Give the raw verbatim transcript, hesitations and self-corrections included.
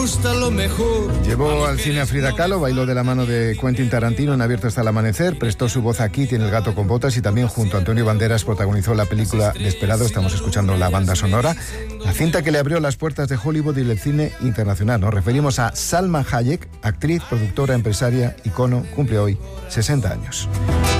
Llevó al cine a Frida Kahlo, bailó de la mano de Quentin Tarantino en Abierto hasta el amanecer, prestó su voz a Kitty en El gato con botas y también junto a Antonio Banderas protagonizó la película Desperado. Estamos escuchando la banda sonora, la cinta que le abrió las puertas de Hollywood y del cine internacional. Nos referimos a Salma Hayek, actriz, productora, empresaria, icono, cumple hoy sesenta años.